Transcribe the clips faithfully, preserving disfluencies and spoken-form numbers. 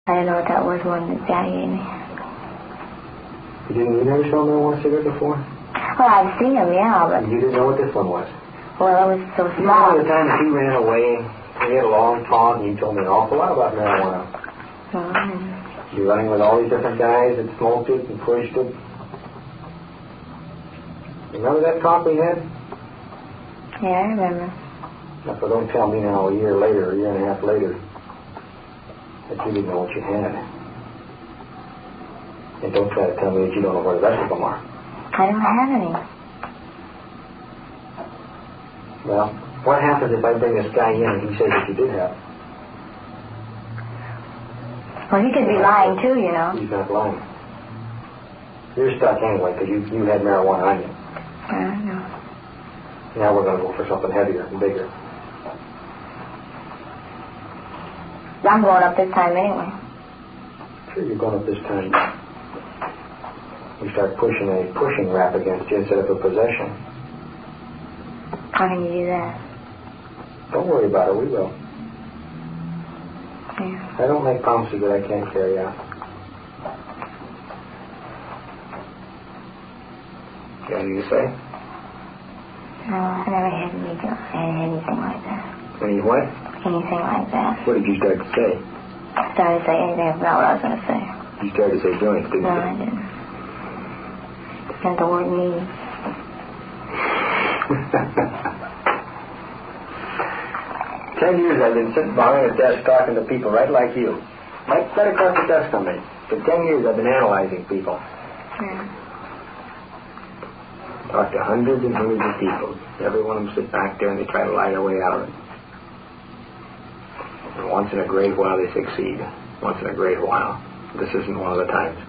I didn't know what that was when the guy gave me. You didn't, you never saw a marijuana cigarette before? Well, I've seen them, yeah, but... You didn't know what this one was? Well, it was so You small. know the time that he ran away, we had a long talk, and you told me an awful lot about marijuana. Mm. You're running with all these different guys that smoked it and pushed it. Remember that talk we had? Yeah, I remember. Now, so don't tell me now a year later, a year and a half later, that you didn't know what you had. And don't try to tell me that you don't know where the rest of them are. I don't have any. Well, what happens if I bring this guy in and he says that you did have? Well, he could be lying too, you know. He's not lying. You're stuck anyway because you, you had marijuana on you. I know. Now we're going to go for something heavier and bigger. I'm going up this time anyway. Sure, you're going up this time. We start pushing a pushing rap against you instead of a possession. How can you do that? Don't worry about it, we will. Yeah. I don't make promises that I can't carry out. You got anything to say? No, I never had any, anything like that. Any what? Anything like that. What did you start to say? I started to say anything about what I was going to say. You started to say joints, didn't No, you? I didn't. And the word me. Ten years I've been sitting behind a desk talking to people right like you. Right, right across the desk from me. For ten years I've been analyzing people. Yeah. Talked to hundreds and hundreds of people. Every one of them sit back there and they try to lie their way out of it. And once in a great while they succeed. Once in a great while. This isn't one of the times.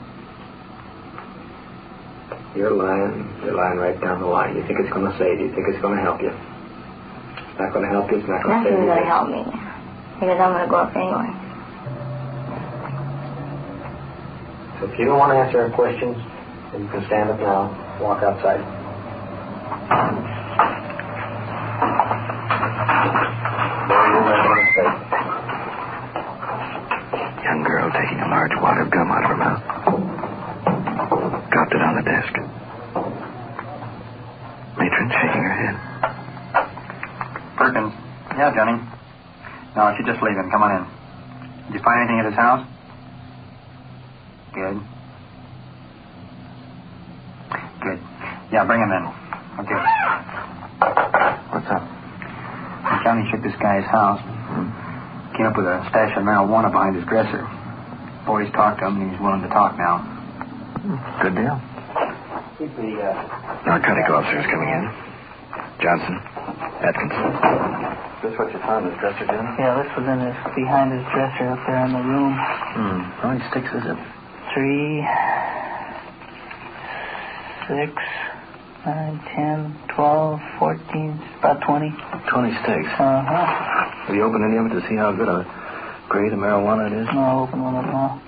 You're lying. You're lying right down the line. You think it's going to save you. You think it's going to help you. It's not going to help you. It's not going to save you. Nothing's going to help me. Because I'm going to go up anyway. So if you don't want to answer our questions, then you can stand up now. Walk outside. Young girl taking a large wad of gum out of her mouth. Dropped it on the desk. Matron shaking her head. Perkins. Yeah, Johnny. No, she's just leaving. Come on in. Did you find anything at his house? Good. Good. Yeah, bring him in. Okay. What's up? Johnny shook this guy's house. Came up with a stash of marijuana behind his dresser. Boys talked to him, and he's willing to talk now. Good deal. Keep the, uh... Narcotic officers coming in. Johnson. Atkinson. Is this what you found in his dresser, Johnny? Yeah, this was in his, behind his dresser up there in the room. Hmm. How many sticks is it? Three, six, nine, ten, twelve, fourteen, about twenty. Twenty sticks. Uh-huh. Have you opened any of it to see how good a grade of marijuana it is? No, I opened one of them all.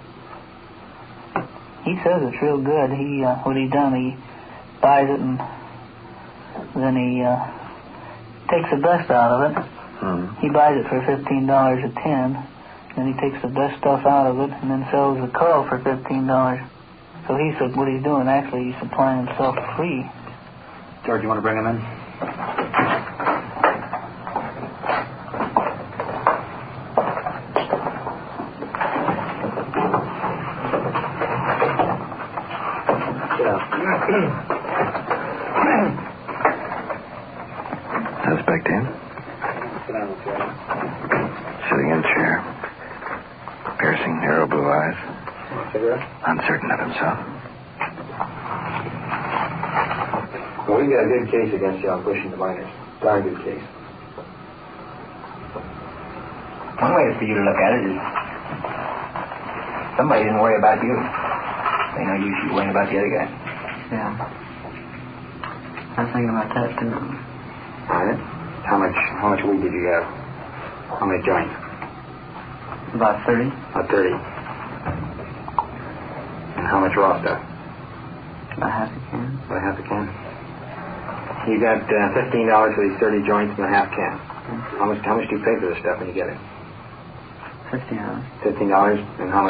He says it's real good. He, uh, what he done, he buys it and then he, uh, takes the dust out of it. Hmm. He buys it for fifteen dollars a tin. Then he takes the best stuff out of it and then sells the curl for fifteen dollars. So he said what he's doing, actually, he's supplying himself free. George, you want to bring him in? Suspect in? Sitting in chair. Piercing, narrow blue eyes. Cigarette? Uncertain of himself. Well, we got a good case against you on pushing the minors. Darn good case. One way for you to look at it is somebody didn't worry about you. They know you should worry about the other guy. Yeah. I was thinking about that, too. All right. How much, how much weed did you have? How many joints? About thirty. About thirty. And how much raw stuff? About half a can. About half a can. You got uh, fifteen dollars for these thirty joints and a half can. How much? How much do you pay for this stuff when you get it? Fifteen dollars. Fifteen dollars, and how much?